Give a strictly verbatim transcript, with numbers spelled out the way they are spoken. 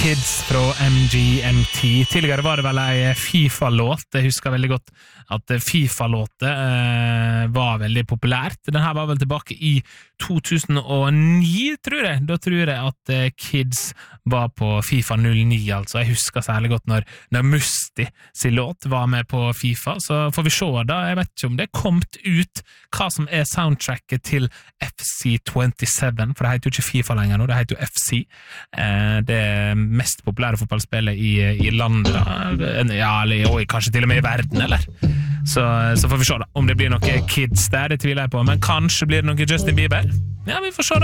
Kids fra M G M T. Tidligere var det vel en FIFA-låt. Jeg husker veldig godt at FIFA-låter eh, var veldig populært. Den her var vel tilbake i to tusen og ni, tror jeg. Da tror jeg at eh, Kids var på FIFA null ni, altså. Jeg husker særlig godt når, når Musti sin låt var med på FIFA, så får vi se da. Jeg vet ikke om det er kommet ut hva som er soundtracket til F C tjuesju, for det heter jo ikke FIFA lenger nå, det heter jo F C. Eh, det mest populære fotballspillet i, i landet, ja, eller og kanskje til og med i verden, eller? Så, så får vi se da, om det blir noe Kids der, det tviler jeg på, men kanskje blir det noe Justin Bieber? Ja, vi får se da.